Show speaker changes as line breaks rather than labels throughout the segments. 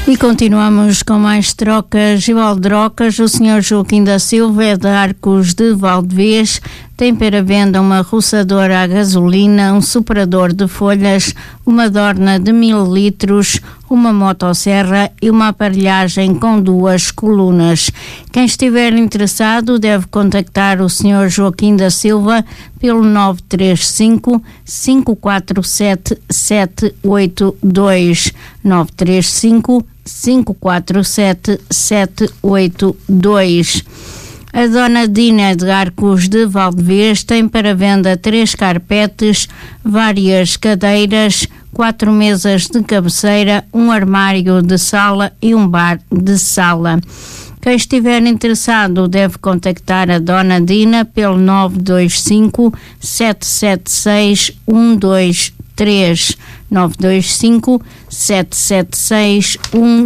E continuamos com mais trocas e baldrocas. O Sr. Joaquim da Silva é de Arcos de Valdevez, tem para venda uma roçadora a gasolina, um superador de folhas, uma dorna de 1000 litros, uma motosserra e uma aparelhagem com 2 colunas. Quem estiver interessado deve contactar o Sr. Joaquim da Silva pelo 935 547 782 935 547 782. A Dona Dina de Arcos de Valdevez tem para venda 3 carpetes, várias cadeiras, 4 mesas de cabeceira, um armário de sala e um bar de sala. Quem estiver interessado deve contactar a Dona Dina pelo 925 776 123 925 776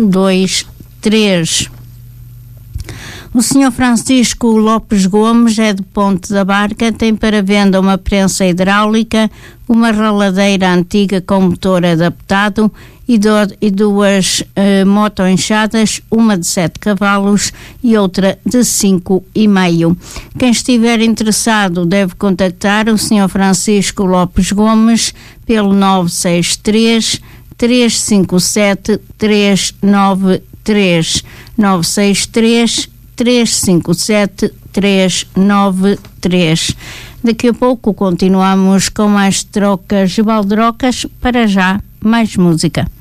123. O Sr. Francisco Lopes Gomes é de Ponte da Barca, tem para venda uma prensa hidráulica, uma raladeira antiga com motor adaptado e 2 moto-enxadas, uma de 7 cavalos e outra de 5,5. Quem estiver interessado deve contactar o Sr. Francisco Lopes Gomes pelo 963 357 393 963 357 393. Daqui a pouco continuamos com mais trocas e baldrocas. Para já, mais música.